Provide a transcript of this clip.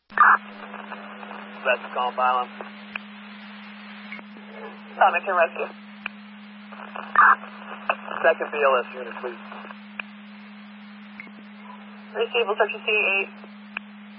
That's call violence. Farmington Rescue. Second BLS unit, please. Receive, will search C8.